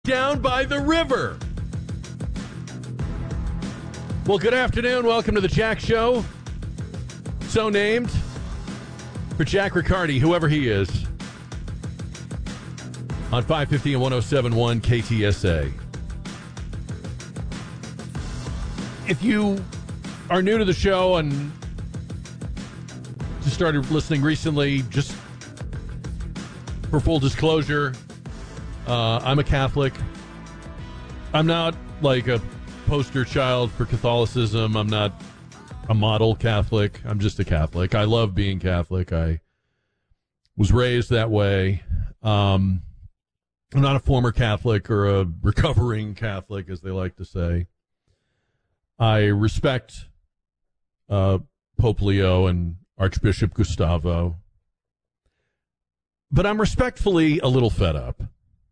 down by the river. Well, good afternoon. Welcome to the Jack Show. So named for Jack Riccardi, whoever he is. On 550 and 107.1 KTSA. If you are new to the show and just started listening recently, just for full disclosure, I'm a Catholic. I'm not like a poster child for Catholicism. I'm not a model Catholic. I'm just a Catholic. I love being Catholic. I was raised that way. I'm not a former Catholic or a recovering Catholic, as they like to say. I respect Pope Leo and Archbishop Gustavo. But I'm respectfully a little fed up.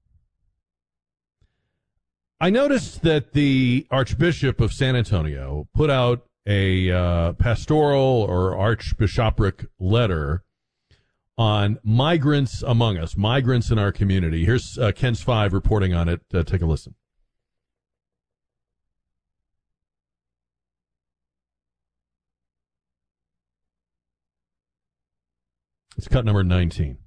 I noticed that the Archbishop of San Antonio put out a pastoral or archbishopric letter on migrants among us, migrants in our community. Here's Ken's 5 reporting on it. Take a listen. It's cut number 19.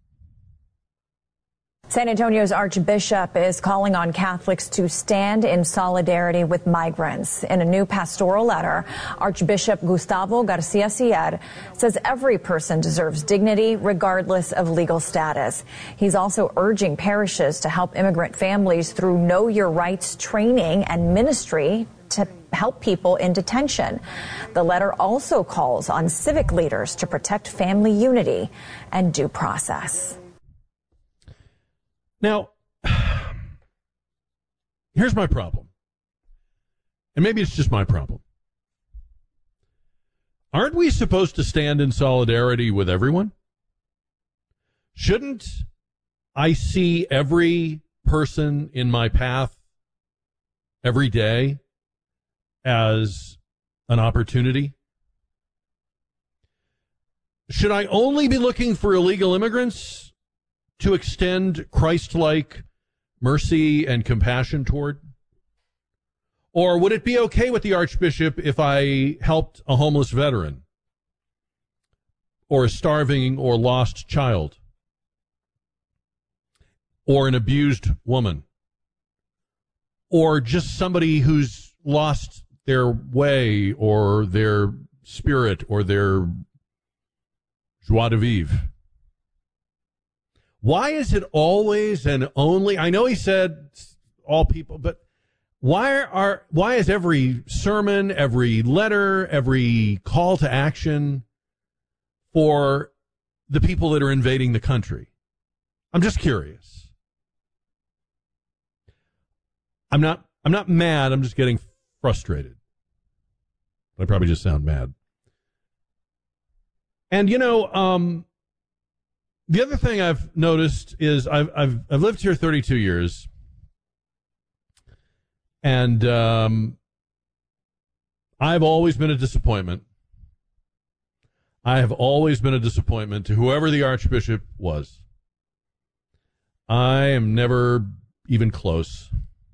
San Antonio's Archbishop is calling on Catholics to stand in solidarity with migrants. In a new pastoral letter, Archbishop Gustavo Garcia Sierra says every person deserves dignity regardless of legal status. He's also urging parishes to help immigrant families through Know Your Rights training and ministry to help people in detention. The letter also calls on civic leaders to protect family unity and due process. Now, here's my problem. And maybe it's just my problem. Aren't we supposed to stand in solidarity with everyone? Shouldn't I see every person in my path every day as an opportunity? Should I only be looking for illegal immigrants to extend Christ-like mercy and compassion toward? Or would it be okay with the Archbishop if I helped a homeless veteran or a starving or lost child or an abused woman or just somebody who's lost their way or their spirit or their joie de vivre? Why is it always and only, I know he said all people, but why is every sermon, every letter, every call to action for the people that are invading the country? I'm just curious. I'm not mad, I'm just getting frustrated. I probably just sound mad. And the other thing I've noticed is I've lived here 32 years, and I've always been a disappointment. I have always been a disappointment to whoever the Archbishop was. I am never even close.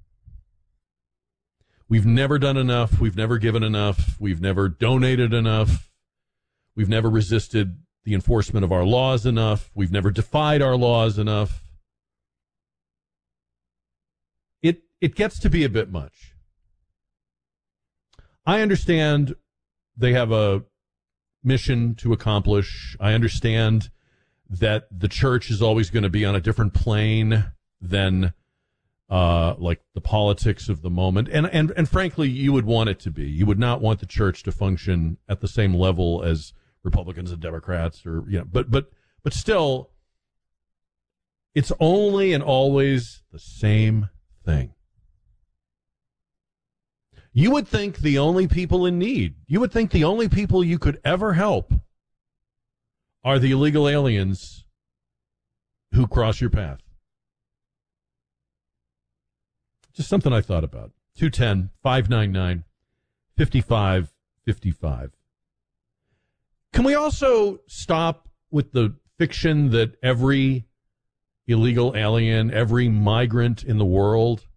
We've never done enough. We've never given enough. We've never donated enough. We've never resisted the enforcement of our laws enough. We've never defied our laws enough. It gets to be a bit much. I understand they have a mission to accomplish. I understand that the church is always going to be on a different plane than like the politics of the moment. And frankly, you would want it to be. You would not want the church to function at the same level as Republicans and Democrats, or but still, it's only and always the same thing. You would think the only people in need, you would think the only people you could ever help are the illegal aliens who cross your path. Just something I thought about. 210-599-5555. Can we also stop with the fiction that every illegal alien, every migrant in the world